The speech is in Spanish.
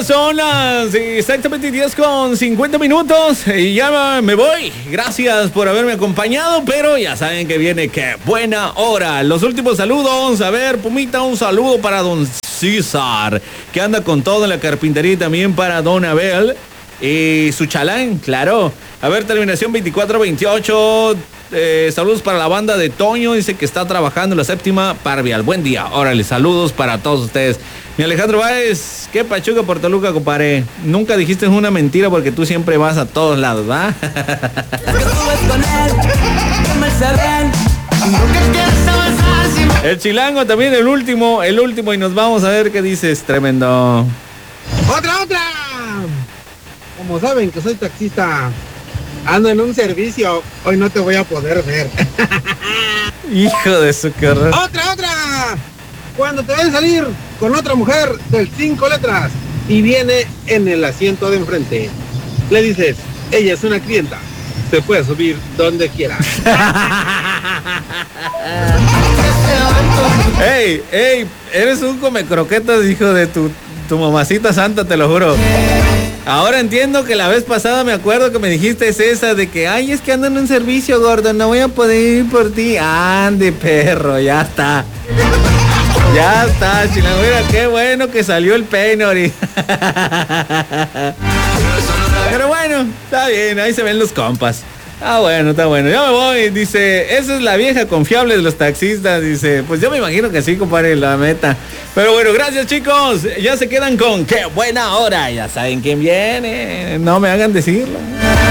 ya son las exactamente 10:50 y ya me voy. Gracias por haberme acompañado, pero ya saben que viene qué buena hora. Los últimos saludos. A ver, Pumita, un saludo para don César, que anda con todo en la carpintería, y también para don Abel y su chalán, claro. A ver, terminación 2428. Saludos para la banda de Toño, dice que está trabajando en la séptima parvial. Buen día, órale, saludos para todos ustedes. Mi Alejandro Báez, qué pachuca por Toluca, compadre. Nunca dijiste una mentira porque tú siempre vas a todos lados, ¿va? El chilango también, el último, y nos vamos a ver qué dices, tremendo. ¡Otra! Como saben que soy taxista, ando en un servicio, hoy no te voy a poder ver. Hijo de su carrera. ¡Otra! Cuando te vayas a salir con otra mujer del 5 letras y viene en el asiento de enfrente, le dices, ella es una clienta, se puede subir donde quiera. ¡Ey! Eres un come croquetas, hijo de tu mamacita santa, te lo juro. Ahora entiendo que la vez pasada me acuerdo que me dijiste esa de que, ay, es que ando en un servicio, gordo, no voy a poder ir por ti. Ande, perro, ya está. Ya está, chilango. Mira, qué bueno que salió el peine ahorita. Pero bueno, está bien, ahí se ven los compas. Bueno, está bueno. Ya me voy, dice, esa es la vieja confiable de los taxistas, dice. Pues yo me imagino que sí, compadre, la meta. Pero bueno, gracias, chicos. Ya se quedan con qué buena hora. Ya saben quién viene. No me hagan decirlo.